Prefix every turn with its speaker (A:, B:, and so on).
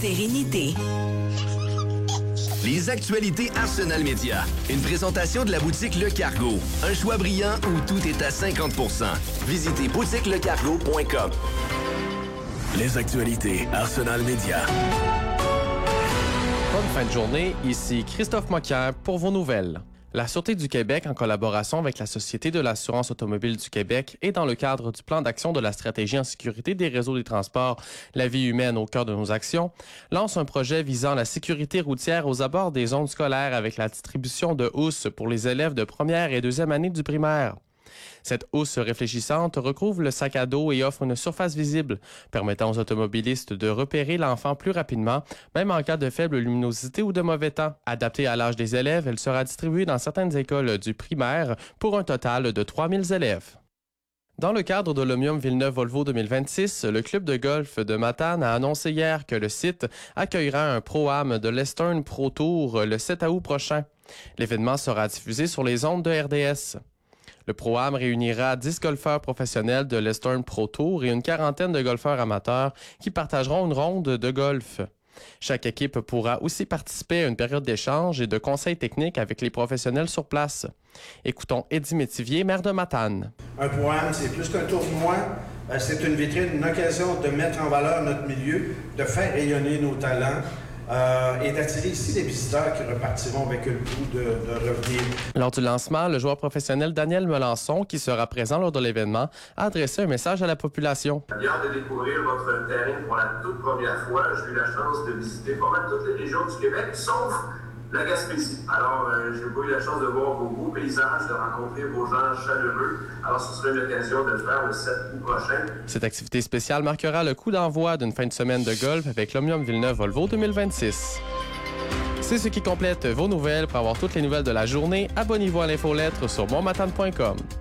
A: sérénité.
B: Les actualités Arsenal Média. Une présentation de la boutique Le Cargo. Un choix brillant où tout est à 50%. Visitez boutiquelecargo.com. Les actualités Arsenal Média.
C: Bonne fin de journée, ici Christophe Moquin pour vos nouvelles. La Sûreté du Québec, en collaboration avec la Société de l'assurance automobile du Québec et dans le cadre du plan d'action de la stratégie en sécurité des réseaux des transports, la vie humaine au cœur de nos actions, lance un projet visant la sécurité routière aux abords des zones scolaires avec la distribution de housses pour les élèves de première et deuxième année du primaire. Cette housse réfléchissante recouvre le sac à dos et offre une surface visible, permettant aux automobilistes de repérer l'enfant plus rapidement, même en cas de faible luminosité ou de mauvais temps. Adaptée à l'âge des élèves, elle sera distribuée dans certaines écoles du primaire pour un total de 3000 élèves. Dans le cadre de l'Omnium Villeneuve-Volvo 2026, le club de golf de Matane a annoncé hier que le site accueillera un Pro-Am de l'Eastern Pro Tour le 7 août prochain. L'événement sera diffusé sur les ondes de RDS. Le Pro-Am réunira 10 golfeurs professionnels de l'Eastern Pro Tour et une quarantaine de golfeurs amateurs qui partageront une ronde de golf. Chaque équipe pourra aussi participer à une période d'échange et de conseils techniques avec les professionnels sur place. Écoutons Eddie Métivier, maire de Matane.
D: Un Pro-Am, c'est plus qu'un tournoi. C'est une vitrine, une occasion de mettre en valeur notre milieu, de faire rayonner nos talents. Et d'attirer ici des visiteurs qui repartiront avec le goût de revenir.
C: Lors du lancement, le joueur professionnel Daniel Melançon, qui sera présent lors de l'événement, a adressé un message à la population.
E: J'ai hâte de découvrir votre terrain pour la toute première fois. J'ai eu la chance de visiter pas mal toutes les régions du Québec, sauf la Gaspésie. Alors, j'ai pas eu la chance de voir vos beaux paysages, de rencontrer vos gens chaleureux. Alors, ce sera l'occasion de le faire le 7 août prochain.
C: Cette activité spéciale marquera le coup d'envoi d'une fin de semaine de golf avec l'Omnium Villeneuve-Volvo 2026. C'est ce qui complète vos nouvelles. Pour avoir toutes les nouvelles de la journée, abonnez-vous à l'infolettre sur monmatane.com.